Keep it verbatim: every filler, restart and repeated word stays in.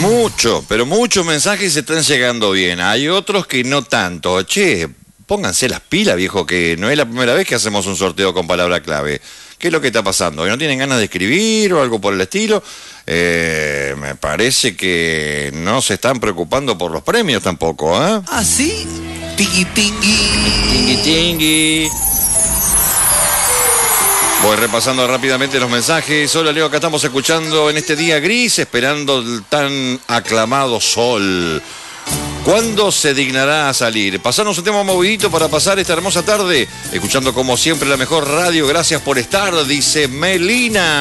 Mucho, pero muchos mensajes se están llegando bien. Hay otros que no tanto. Che, pónganse las pilas, viejo, que no es la primera vez que hacemos un sorteo con palabra clave. ¿Qué es lo que está pasando? ¿Que no tienen ganas de escribir o algo por el estilo? Eh, me parece que no se están preocupando por los premios tampoco, ¿eh? ¿Ah, sí? Tingui, tingui. Tingui, tingui. Voy repasando rápidamente los mensajes. Hola, Leo, acá estamos escuchando en este día gris, esperando el tan aclamado sol. ¿Cuándo se dignará a salir? Pasarnos un tema movidito para pasar esta hermosa tarde, escuchando como siempre la mejor radio. Gracias por estar, dice Melina.